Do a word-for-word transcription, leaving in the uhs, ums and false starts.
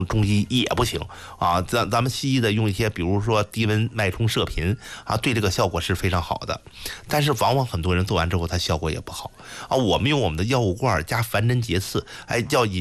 中医也不行啊，咱咱们西医的用一些，比如说低温脉冲射频啊，对这个效果是非常好的，但是往往很多人做完之后，它效果也不好啊。我们用我们的药物罐加凡针节刺，哎，叫引